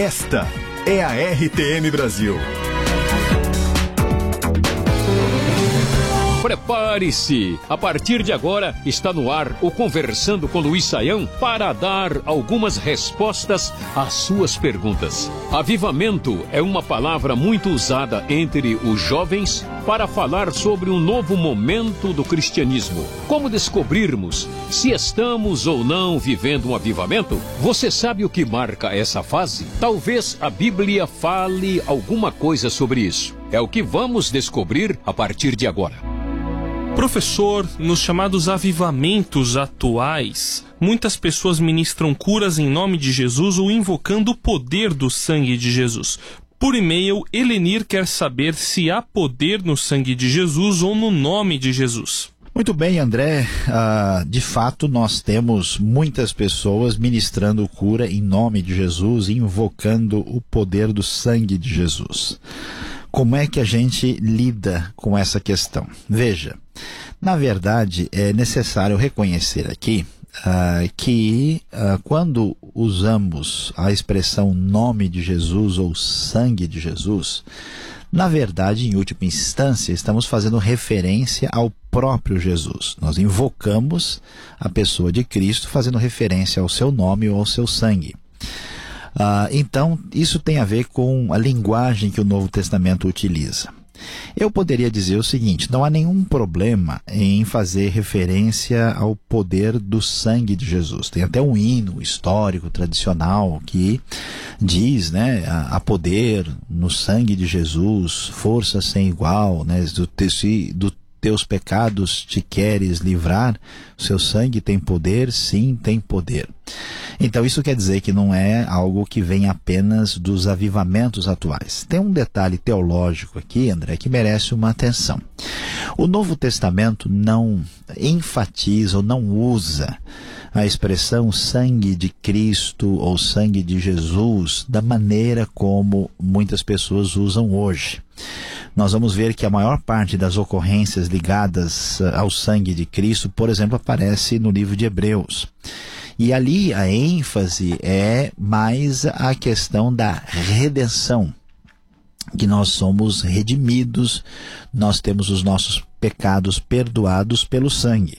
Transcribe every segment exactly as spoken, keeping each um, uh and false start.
Esta é a R T M Brasil. Prepare-se! A partir de agora está no ar o Conversando com Luiz Saião para dar algumas respostas às suas perguntas. Avivamento é uma palavra muito usada entre os jovens para falar sobre um novo momento do cristianismo. Como descobrirmos se estamos ou não vivendo um avivamento? Você sabe o que marca essa fase? Talvez a Bíblia fale alguma coisa sobre isso. É o que vamos descobrir a partir de agora. Professor, nos chamados avivamentos atuais, muitas pessoas ministram curas em nome de Jesus ou invocando o poder do sangue de Jesus. Por e-mail, Elenir quer saber se há poder no sangue de Jesus ou no nome de Jesus. Muito bem, André. Uh, de fato, nós temos muitas pessoas ministrando cura em nome de Jesus, invocando o poder do sangue de Jesus. Como é que a gente lida com essa questão? Veja, na verdade, é necessário reconhecer aqui uh, que uh, quando usamos a expressão nome de Jesus ou sangue de Jesus, na verdade, em última instância, estamos fazendo referência ao próprio Jesus. Nós invocamos a pessoa de Cristo fazendo referência ao seu nome ou ao seu sangue. Uh, então, isso tem a ver com a linguagem que o Novo Testamento utiliza. Eu poderia dizer o seguinte: não há nenhum problema em fazer referência ao poder do sangue de Jesus. Tem até um hino histórico, tradicional, que diz, né, há poder no sangue de Jesus, força sem igual, né, do, do teus pecados te queres livrar, o seu sangue tem poder, sim, tem poder. Então isso quer dizer que não é algo que vem apenas dos avivamentos atuais. Tem um detalhe teológico aqui, André, que merece uma atenção. O Novo Testamento não enfatiza ou não usa a expressão sangue de Cristo ou sangue de Jesus da maneira como muitas pessoas usam hoje. Nós vamos ver que a maior parte das ocorrências ligadas ao sangue de Cristo, por exemplo, aparece no livro de Hebreus. E ali a ênfase é mais a questão da redenção, que nós somos redimidos, nós temos os nossos pecados perdoados pelo sangue.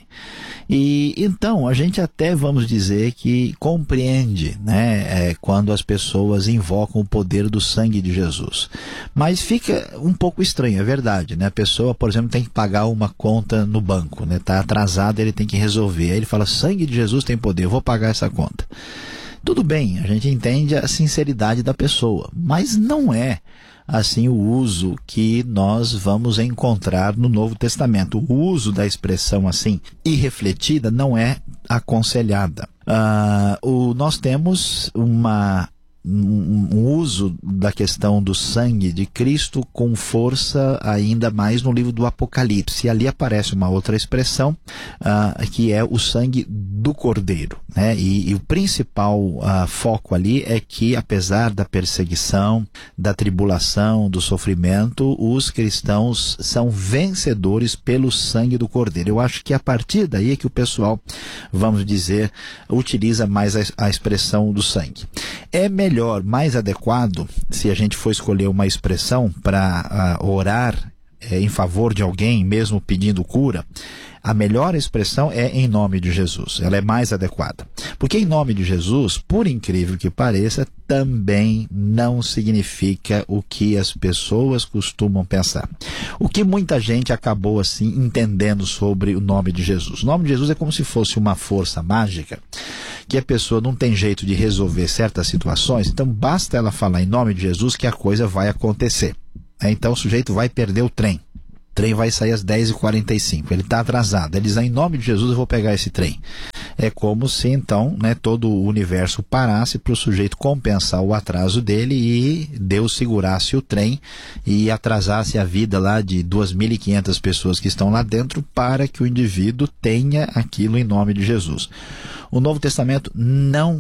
E então a gente até, vamos dizer, que compreende, né, é, quando as pessoas invocam o poder do sangue de Jesus. Mas fica um pouco estranho, é verdade, né? A pessoa, por exemplo, tem que pagar uma conta no banco, né? Está atrasado, ele tem que resolver. Aí ele fala, sangue de Jesus tem poder, eu vou pagar essa conta. Tudo bem, a gente entende a sinceridade da pessoa, mas não é assim o uso que nós vamos encontrar no Novo Testamento. O uso da expressão assim, irrefletida, não é aconselhada. Uh, o, nós temos uma... Um, um uso da questão do sangue de Cristo com força ainda mais no livro do Apocalipse. E ali aparece uma outra expressão, uh, que é o sangue do Cordeiro, né? E, e o principal uh, foco ali é que, apesar da perseguição, da tribulação, do sofrimento, os cristãos são vencedores pelo sangue do Cordeiro. Eu acho que a partir daí é que o pessoal, vamos dizer, utiliza mais a, a expressão do sangue. É melhor Melhor, mais adequado, se a gente for escolher uma expressão para uh, orar é, em favor de alguém, mesmo pedindo cura, a melhor expressão é em nome de Jesus. Ela é mais adequada. Porque em nome de Jesus, por incrível que pareça, também não significa o que as pessoas costumam pensar. O que muita gente acabou assim entendendo sobre o nome de Jesus. O nome de Jesus é como se fosse uma força mágica, que a pessoa não tem jeito de resolver certas situações, então basta ela falar em nome de Jesus que a coisa vai acontecer. Então o sujeito vai perder o trem. O trem vai sair às dez e quarenta e cinco, ele está atrasado. Ele diz, em nome de Jesus eu vou pegar esse trem. É como se então, né, todo o universo parasse para o sujeito compensar o atraso dele e Deus segurasse o trem e atrasasse a vida lá de duas mil e quinhentas pessoas que estão lá dentro para que o indivíduo tenha aquilo em nome de Jesus. O Novo Testamento não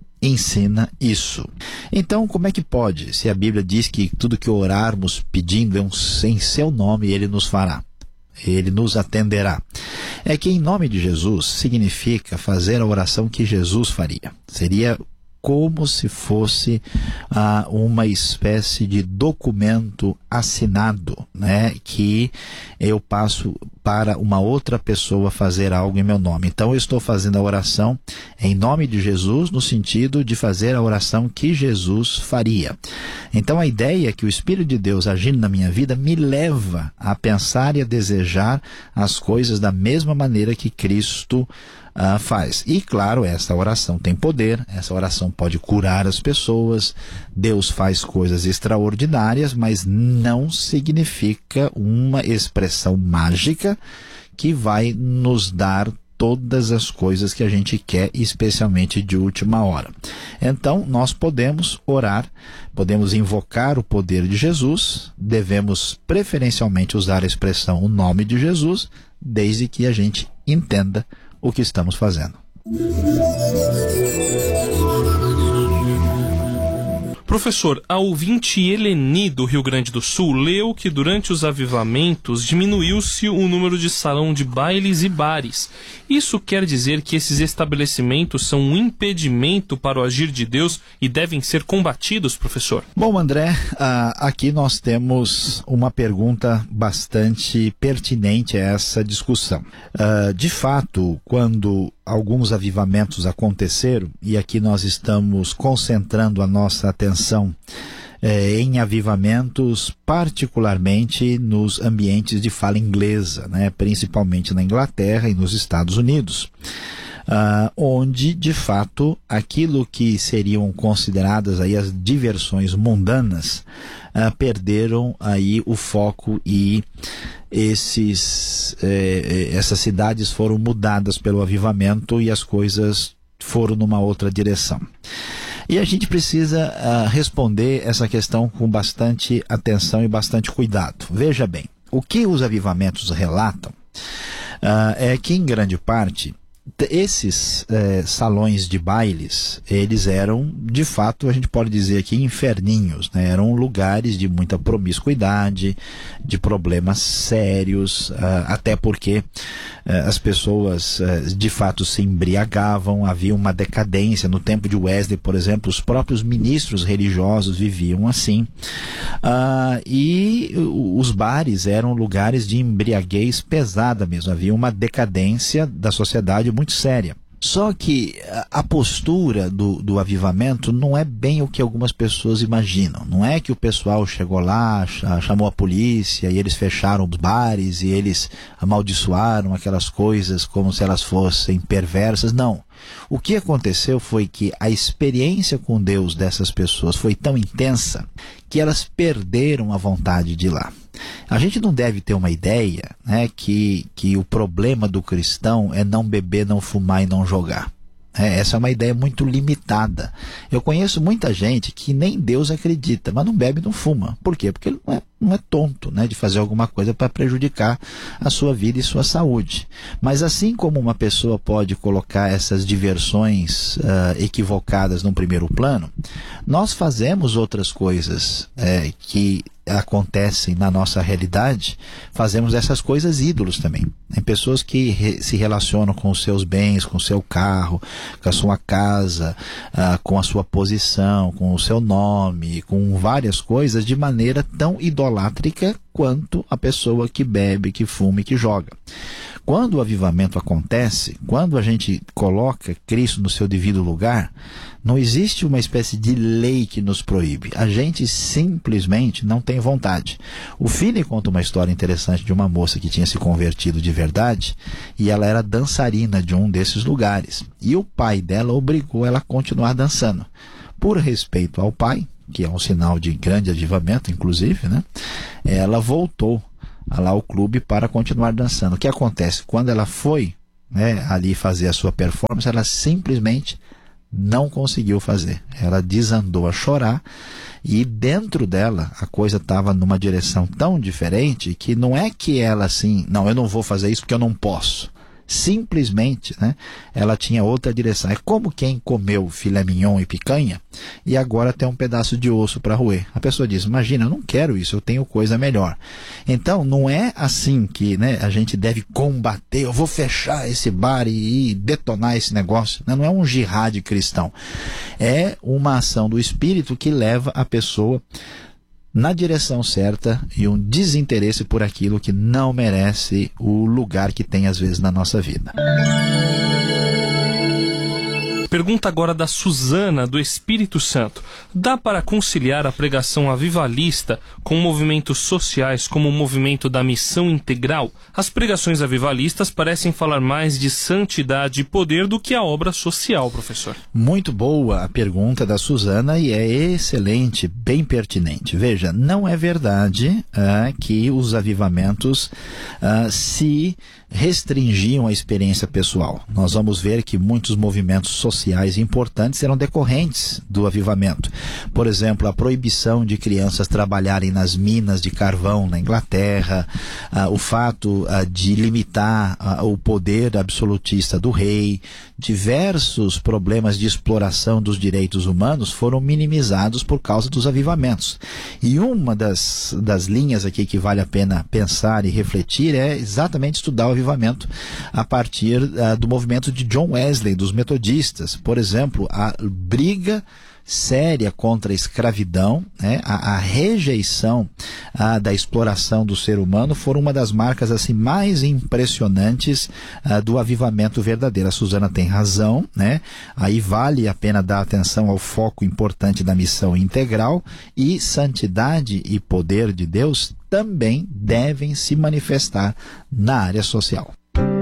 ensina isso. Então, como é que pode, se a Bíblia diz que tudo que orarmos pedindo é um, em seu nome, ele nos fará, ele nos atenderá? É que em nome de Jesus significa fazer a oração que Jesus faria. Seria como se fosse ah, uma espécie de documento assinado, né, que eu passo para uma outra pessoa fazer algo em meu nome. Então eu estou fazendo a oração em nome de Jesus, no sentido de fazer a oração que Jesus faria. Então a ideia é que o Espírito de Deus agindo na minha vida me leva a pensar e a desejar as coisas da mesma maneira que Cristo Uh, faz. E claro, essa oração tem poder, essa oração pode curar as pessoas, Deus faz coisas extraordinárias, mas não significa uma expressão mágica que vai nos dar todas as coisas que a gente quer, especialmente de última hora. Então, nós podemos orar, podemos invocar o poder de Jesus, devemos preferencialmente usar a expressão o nome de Jesus, desde que a gente entenda o que estamos fazendo. Professor, a ouvinte Eleni do Rio Grande do Sul leu que durante os avivamentos diminuiu-se o número de salão de bailes e bares. Isso quer dizer que esses estabelecimentos são um impedimento para o agir de Deus e devem ser combatidos, professor? Bom, André, uh, aqui nós temos uma pergunta bastante pertinente a essa discussão. Uh, de fato, quando alguns avivamentos aconteceram, e aqui nós estamos concentrando a nossa atenção eh, em avivamentos, particularmente nos ambientes de fala inglesa, né, principalmente na Inglaterra e nos Estados Unidos, uh, onde, de fato, aquilo que seriam consideradas aí as diversões mundanas uh, perderam aí o foco e Esses, eh, essas cidades foram mudadas pelo avivamento e as coisas foram numa outra direção. E a gente precisa uh, responder essa questão com bastante atenção e bastante cuidado. Veja bem, o que os avivamentos relatam uh, é que, em grande parte, esses eh, salões de bailes, eles eram, de fato, a gente pode dizer aqui, inferninhos, né? Eram lugares de muita promiscuidade, de problemas sérios, uh, até porque uh, as pessoas, uh, de fato, se embriagavam, havia uma decadência. No tempo de Wesley, por exemplo, os próprios ministros religiosos viviam assim. Uh, e os bares eram lugares de embriaguez pesada mesmo, havia uma decadência da sociedade muito séria. Só que a postura do, do avivamento não é bem o que algumas pessoas imaginam. Não é que o pessoal chegou lá, chamou a polícia e eles fecharam os bares e eles amaldiçoaram aquelas coisas como se elas fossem perversas. Não. O que aconteceu foi que a experiência com Deus dessas pessoas foi tão intensa que elas perderam a vontade de ir lá. A gente não deve ter uma ideia, né, que, que o problema do cristão é não beber, não fumar e não jogar. É, essa é uma ideia muito limitada. Eu conheço muita gente que nem Deus acredita, mas não bebe e não fuma. Por quê? Porque ele não é, não é tonto, né, de fazer alguma coisa para prejudicar a sua vida e sua saúde. Mas assim como uma pessoa pode colocar essas diversões uh, equivocadas num primeiro plano, nós fazemos outras coisas é, que acontecem na nossa realidade, fazemos essas coisas ídolos também. Tem pessoas que re se relacionam com os seus bens, com o seu carro, com a sua casa, uh, com a sua posição, com o seu nome, com várias coisas de maneira tão idolátrica quanto a pessoa que bebe, que fuma e que joga. Quando o avivamento acontece, quando a gente coloca Cristo no seu devido lugar, não existe uma espécie de lei que nos proíbe. A gente simplesmente não tem vontade. O Finney conta uma história interessante de uma moça que tinha se convertido de verdade e ela era dançarina de um desses lugares. E o pai dela obrigou ela a continuar dançando. Por respeito ao pai, que é um sinal de grande avivamento, inclusive, né? Ela voltou lá ao clube para continuar dançando. O que acontece? Quando ela foi, né, ali fazer a sua performance, ela simplesmente não conseguiu fazer. Ela desandou a chorar e dentro dela a coisa estava numa direção tão diferente que não é que ela assim, não, eu não vou fazer isso porque eu não posso. Simplesmente, né, ela tinha outra direção. É como quem comeu filé mignon e picanha e agora tem um pedaço de osso para roer. A pessoa diz, imagina, eu não quero isso, eu tenho coisa melhor. Então, não é assim que, né, a gente deve combater, eu vou fechar esse bar e, e detonar esse negócio. Não é um jihad cristão. É uma ação do Espírito que leva a pessoa na direção certa e um desinteresse por aquilo que não merece o lugar que tem às vezes na nossa vida. Pergunta agora da Suzana, do Espírito Santo. Dá para conciliar a pregação avivalista com movimentos sociais como o movimento da missão integral? As pregações avivalistas parecem falar mais de santidade e poder do que a obra social, professor. Muito boa a pergunta da Suzana e é excelente, bem pertinente. Veja, não é verdade uh, que os avivamentos uh, se restringiam à experiência pessoal. Nós vamos ver que muitos movimentos sociais importantes eram decorrentes do avivamento. Por exemplo, a proibição de crianças trabalharem nas minas de carvão na Inglaterra, uh, o fato uh, de limitar uh, o poder absolutista do rei, diversos problemas de exploração dos direitos humanos foram minimizados por causa dos avivamentos. E uma das, das linhas aqui que vale a pena pensar e refletir é exatamente estudar o avivamento a partir uh, do movimento de John Wesley, dos metodistas. Por exemplo, a briga séria contra a escravidão, né, a, a rejeição a, da exploração do ser humano foram uma das marcas assim mais impressionantes a, do avivamento verdadeiro. A Suzana tem razão, né? Aí vale a pena dar atenção ao foco importante da missão integral, e santidade e poder de Deus também devem se manifestar na área social.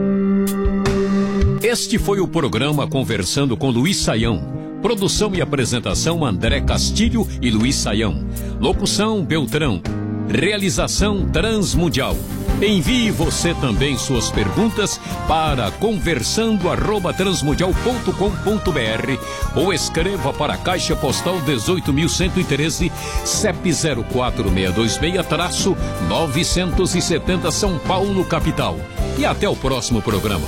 Este foi o programa Conversando com Luiz Saião. Produção e apresentação André Castilho e Luiz Saião. Locução Beltrão. Realização Transmundial. Envie você também suas perguntas para conversando arroba transmundial ponto com ponto br ou escreva para a Caixa Postal dezoito mil cento e treze, C E P zero quatro seis dois seis, novecentos e setenta São Paulo, capital. E até o próximo programa.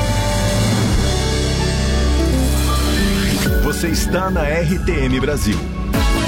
Você está na R T M Brasil.